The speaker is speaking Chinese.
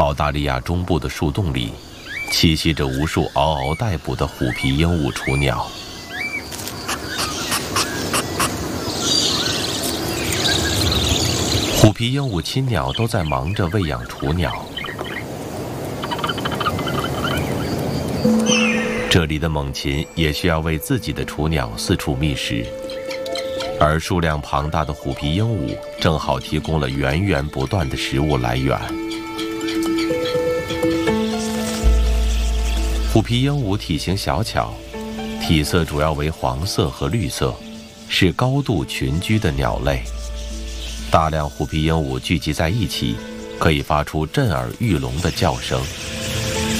澳大利亚中部的树洞里，栖息着无数嗷嗷待哺的虎皮鹦鹉雏鸟。虎皮鹦鹉亲鸟都在忙着喂养雏鸟。这里的猛禽也需要为自己的雏鸟四处觅食，而数量庞大的虎皮鹦鹉正好提供了源源不断的食物来源。虎皮鹦鹉体型小巧，体色主要为黄色和绿色，是高度群居的鸟类。大量虎皮鹦鹉聚集在一起，可以发出震耳欲聋的叫声。